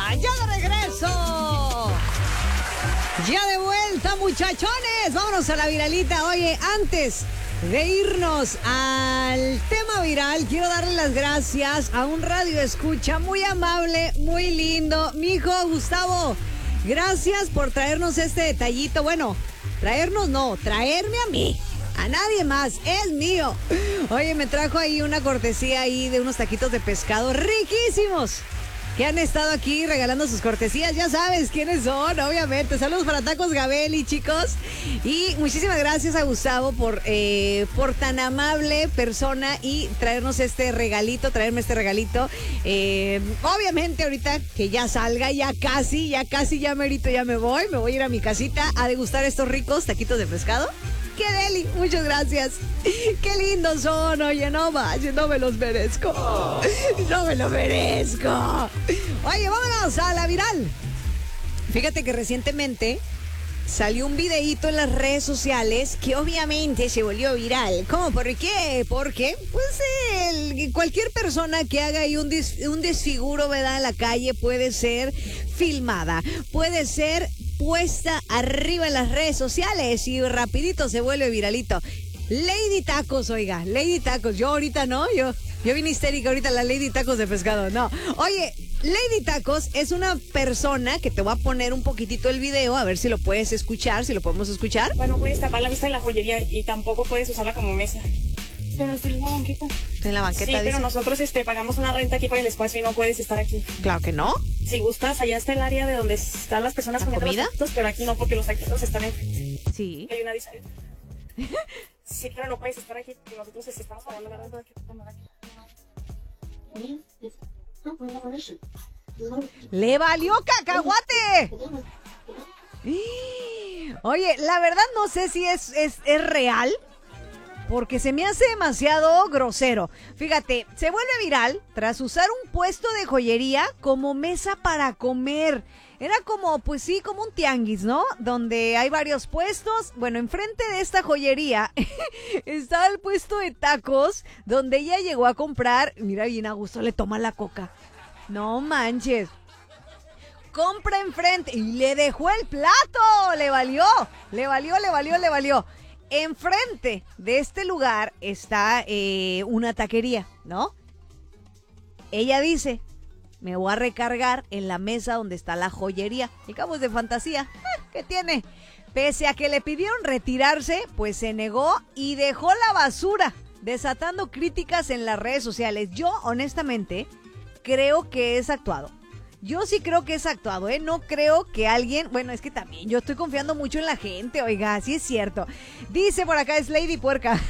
¡Ya de regreso! ¡Ya de vuelta, muchachones! Vámonos a la viralita. Oye, antes de irnos al tema viral, quiero darle las gracias a un radio escucha muy amable, muy lindo. Mi hijo Gustavo, gracias por traernos este detallito. Bueno, traernos no, traerme a mí. A nadie más, es mío. Oye, me trajo ahí una cortesía ahí de unos taquitos de pescado riquísimos que han estado aquí regalando sus cortesías. Ya sabes quiénes son, obviamente. Saludos para Tacos Gabelli, chicos. Y muchísimas gracias a Gustavo por tan amable persona y traernos este regalito, traerme este regalito. Obviamente ahorita que ya salga, ya merito, ya me voy a ir a mi casita a degustar estos ricos taquitos de pescado. ¡Qué deli! Muchas gracias. ¡Qué lindos son! Oye, no manches, no me los merezco. No me lo merezco. Oye, vámonos a la viral. Fíjate que recientemente salió un videíto en las redes sociales que obviamente se volvió viral. ¿Cómo? ¿Por qué? Porque, pues, cualquier persona que haga ahí un desfiguro, ¿verdad?, en la calle puede ser filmada, puede ser puesta arriba en las redes sociales y rapidito se vuelve viralito. Lady Tacos, oiga, Lady Tacos. Yo ahorita no, yo vine histérica ahorita, la Lady Tacos de pescado, no. Oye, Lady Tacos es una persona que te voy a poner un poquitito el video, a ver si lo puedes escuchar, si lo podemos escuchar. Bueno, puedes tapar la vista en la joyería y tampoco puedes usarla como mesa. Pero estoy en la banqueta. En la banqueta, sí, dice. pero nosotros pagamos una renta aquí por el espacio y no puedes estar aquí. Claro que no. Si gustas, allá está el área de donde están las personas comiendo comida? los taquitos, pero aquí no, porque los taquitos están en... Sí. Hay una diferencia. Sí, pero no puedes estar aquí porque nosotros estamos pagando la renta de aquí. ¡Le valió cacahuate! Oye, la verdad no sé si es real, porque se me hace demasiado grosero. Fíjate, se vuelve viral tras usar un puesto de joyería como mesa para comer. Era como, pues sí, como un tianguis, ¿no? Donde hay varios puestos. Bueno, enfrente de esta joyería está el puesto de tacos, donde ella llegó a comprar. Mira, bien a gusto le toma la coca. No manches. Compra enfrente y le dejó el plato. Le valió. Enfrente de este lugar está una taquería, ¿no? Ella dice, me voy a recargar en la mesa donde está la joyería. El cabo es de fantasía. ¿Qué tiene? Pese a que le pidieron retirarse, pues se negó y dejó la basura, desatando críticas en las redes sociales. Yo, honestamente, creo que es actuado. Yo sí creo que es actuado, ¿eh? No creo que alguien... Bueno, es que también yo estoy confiando mucho en la gente, oiga, sí es cierto. Dice por acá, es Lady Puerca.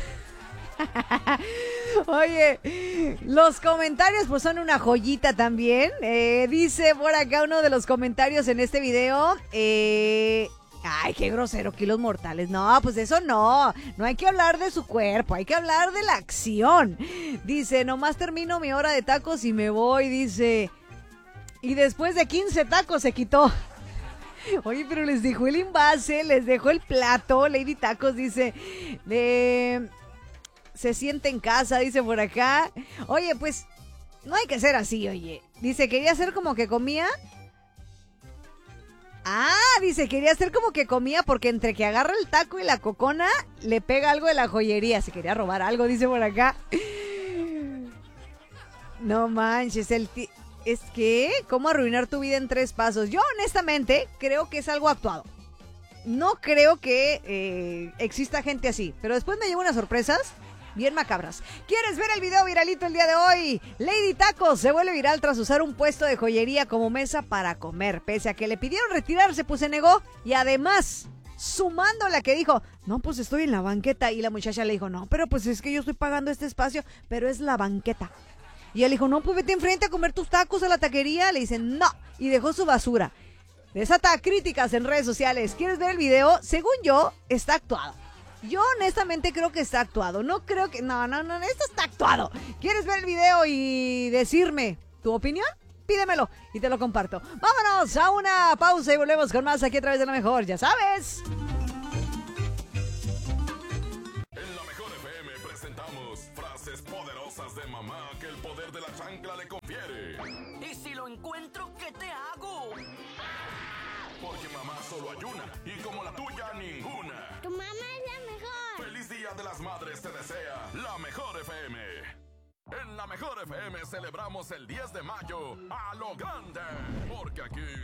Oye, los comentarios pues son una joyita también. Dice por acá uno de los comentarios en este video... Ay, qué grosero, kilos mortales. No, pues eso no. No hay que hablar de su cuerpo, hay que hablar de la acción. Dice, nomás termino mi hora de tacos y me voy, dice... Y después de 15 tacos se quitó. Oye, pero les dejó el envase, les dejó el plato. Lady Tacos dice, se siente en casa, dice por acá. Oye, pues, no hay que ser así, oye. Dice, quería hacer como que comía. Dice, quería hacer como que comía porque entre que agarra el taco y la cocona, le pega algo de la joyería. Se quería robar algo, dice por acá. No manches, es que, ¿cómo arruinar tu vida en 3 pasos? Yo, honestamente, creo que es algo actuado. No creo que exista gente así. Pero después me llevo unas sorpresas bien macabras. ¿Quieres ver el video viralito el día de hoy? Lady Tacos se vuelve viral tras usar un puesto de joyería como mesa para comer. Pese a que le pidieron retirarse, pues se negó. Y además, sumándole a que dijo, no, pues estoy en la banqueta. Y la muchacha le dijo, no, pero pues es que yo estoy pagando este espacio, pero es la banqueta. Y él dijo, no, pues vete enfrente a comer tus tacos a la taquería. Le dicen, no. Y dejó su basura. Desata críticas en redes sociales. ¿Quieres ver el video? Según yo, está actuado. Yo honestamente creo que está actuado. No creo que... No, esto está actuado. ¿Quieres ver el video y decirme tu opinión? Pídemelo y te lo comparto. Vámonos a una pausa y volvemos con más aquí a través de La Mejor. Ya sabes. Frases poderosas de mamá que el poder de la chancla le confiere. Y si lo encuentro, ¿qué te hago? solo hay una. Y como la tuya, ninguna. Tu mamá es la mejor. ¡Feliz Día de las Madres te desea la Mejor FM! En la Mejor FM celebramos el 10 de mayo a lo grande. Porque aquí